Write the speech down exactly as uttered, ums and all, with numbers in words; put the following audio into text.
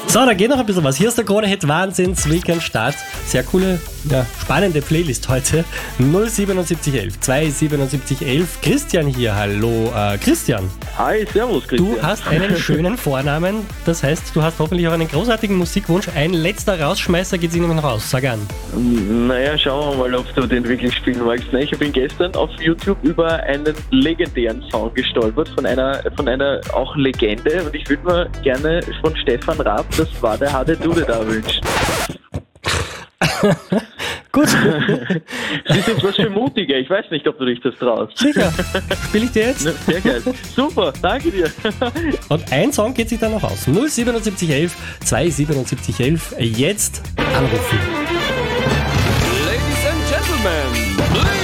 So, da geht noch ein bisschen was. Hier ist der Krone-Hit Wahnsinns-Weekend-Start. Sehr coole, ja, spannende Playlist heute. null siebenundsiebzig elf zweihundertsiebenundsiebzig elf. Christian hier, hallo. Äh, Christian. Hi, servus Christian. Du hast einen schönen Vornamen. Das heißt, du hast hoffentlich auch einen großartigen Musikwunsch. Ein letzter Rausschmeißer geht Ihnen raus. Sag an. Naja, schauen wir mal, ob du den wirklich spielen magst. Ich bin gestern auf YouTube über einen legendären Song gestolpert von einer, von einer auch Legende, und ich würde mir gerne von Stefan Raab Das war der harte Dude da wünschen. Gut. Das ist jetzt was für Mutiger. Ich weiß nicht, ob du dich das traust. Sicher. Spiel ich dir jetzt? Sehr geil. Super, danke dir. Und ein Song geht sich dann noch aus. null siebenundsiebzig elf zweihundertsiebenundsiebzig elf. Jetzt anrufen.